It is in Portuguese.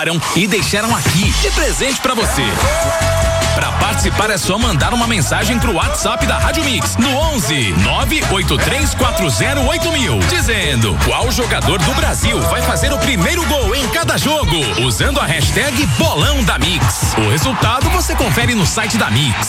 E deixaram aqui de presente pra você. Para participar é só mandar uma mensagem pro WhatsApp da Rádio Mix no 11 983408000, dizendo qual jogador do Brasil vai fazer o primeiro gol em cada jogo, usando a hashtag Bolão da Mix. O resultado você confere no site da Mix.